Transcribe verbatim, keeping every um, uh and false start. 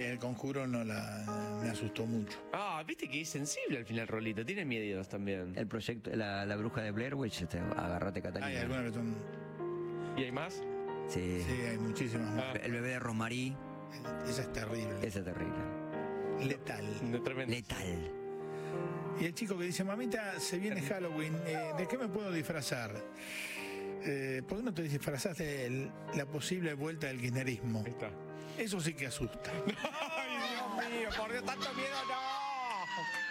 El Conjuro no la, me asustó mucho. Ah, viste que es sensible al final, Rolito. Tiene miedos también. El proyecto, la, la bruja de Blair Witch, este, agarrate, Catalina. Hay algunas que son... ¿Y hay más? Sí. Sí, hay muchísimas más. Ah. El bebé de Romarí. Esa es terrible. Ese es terrible. Letal. No, tremendo. Letal. Y el chico que dice, mamita, se viene Halloween, eh, ¿de qué me puedo disfrazar? Eh, ¿Por qué no te disfrazaste de la posible vuelta del kirchnerismo? Ahí está. Eso sí que asusta. ¡Ay, Dios mío! ¡Por Dios, tanto miedo, no!